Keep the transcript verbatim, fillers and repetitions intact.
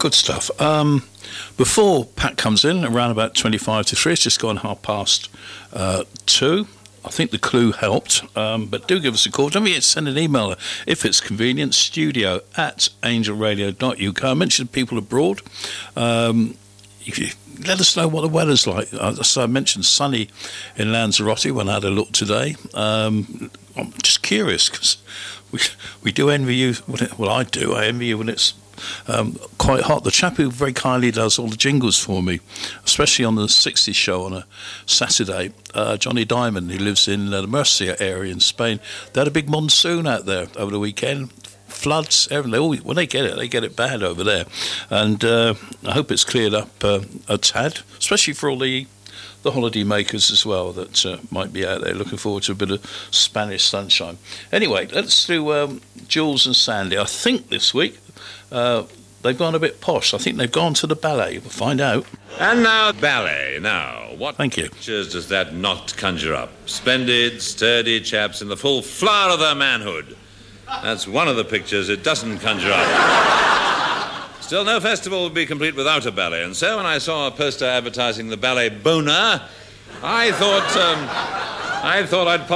good stuff. Um, before Pat comes in, around about twenty-five to three, it's just gone half past uh, two. I think the clue helped, um, but do give us a call. Don't forget to send an email if it's convenient, studio at angel radio dot U K. I mentioned people abroad. Um, if you, let us know what the weather's like. Uh, so I mentioned sunny in Lanzarote when I had a look today. Um, I'm just curious because we, we do envy you. Well, I do. I envy you when it's Um, quite hot. The chap who very kindly does all the jingles for me, especially on the sixties show on a Saturday, uh, Johnny Diamond, who lives in uh, the Murcia area in Spain, they had a big monsoon out there over the weekend. Floods, everything. They always, when they get it, they get it bad over there. And uh, I hope it's cleared up uh, a tad, especially for all the the holiday makers as well that uh, might be out there looking forward to a bit of Spanish sunshine. Anyway, let's do um, Jules and Sandy. I think this week Uh, they've gone a bit posh. I think they've gone to the ballet. We'll find out. And now, ballet. Now, what Thank you. pictures does that not conjure up? Splendid, sturdy chaps in the full flower of their manhood. That's one of the pictures it doesn't conjure up. Still, no festival would be complete without a ballet, and so when I saw a poster advertising the ballet Boner, I thought, um, I thought I'd pop